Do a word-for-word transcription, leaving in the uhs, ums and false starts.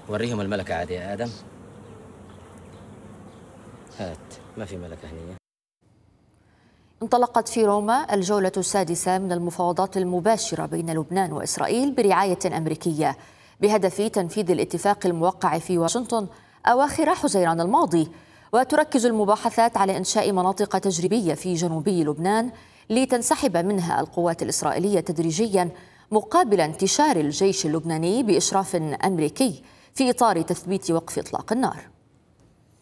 وريهم الملكة عادي يا آدم. هات، ما في ملكة هنية. انطلقت في روما الجولة السادسة من المفاوضات المباشرة بين لبنان وإسرائيل برعاية أمريكية بهدف تنفيذ الاتفاق الموقع في واشنطن أواخر حزيران الماضي. وتركز المباحثات على إنشاء مناطق تجريبية في جنوبي لبنان لتنسحب منها القوات الإسرائيلية تدريجيا مقابل انتشار الجيش اللبناني بإشراف أمريكي في إطار تثبيت وقف إطلاق النار.